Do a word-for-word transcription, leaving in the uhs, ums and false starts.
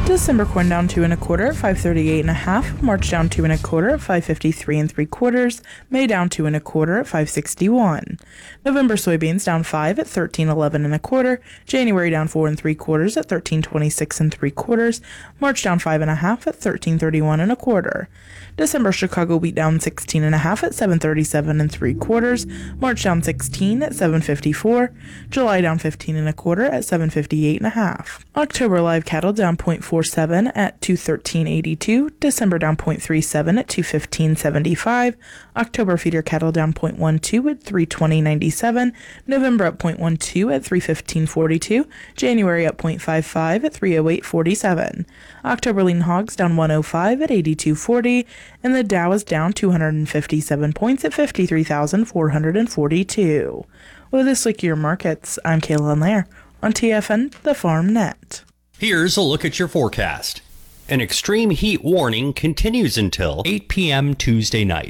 December corn down two and a quarter at five thirty-eight and a half. March down two and a quarter at five fifty-three and three quarters. May down two and a quarter at five sixty-one. November soybeans down five at thirteen eleven and a quarter. January down four and three quarters at thirteen twenty-six and three quarters. March down five and a half at thirteen thirty-one and a quarter. December Chicago wheat down sixteen and a half at seven thirty-seven and three quarters. March down sixteen at seven fifty-four. July down fifteen and a quarter at seven fifty-eight and a half. October live cattle down zero point four seven at two thirteen eighty-two. December down zero point three seven at two fifteen seventy-five. October feeder cattle down zero point one two at three twenty ninety-seven. November up zero point one two at three fifteen forty-two. January up zero point five five at three oh eight forty-seven. October lean hogs down one oh five at eighty-two forty. And the Dow is down two hundred fifty-seven points at fifty-three thousand four hundred forty-two. With this look at your markets, I'm Kayla Lair on T F N, the Farm Net. Here's a look at your forecast. An extreme heat warning continues until eight p.m. Tuesday night.